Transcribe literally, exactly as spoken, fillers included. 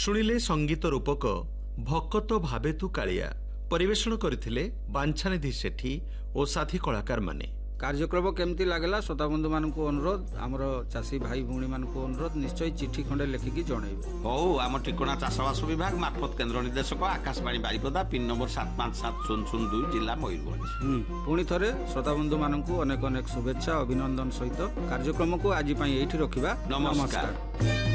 शुणिले संगीत रूपक भकत भावे तू कालिया परिवेषण करथिले बांछानिधि सेठी और साथी कलाकार माने। कार्यक्रम केमती लागला श्रोता बंधु मान अनुरोध आमर चाषी भाई भूणी मान अनुरोध निश्चय चिठी खंडे लिखिकी जनइबे। हौ आम ठिकଣା चाषबास विभाग मार्फत केन्द्र निर्देशक आकाशवाणी बारिपदा पिन नंबर सात पांच सात शून्य शून्य दुई जिला मयूरभंज। पुणी थरे श्रोता बंधु मान अनेक अनेक शुभेच्छा अभिनंदन सहित कार्यक्रम को आज एठी रखिबा। नमस्कार।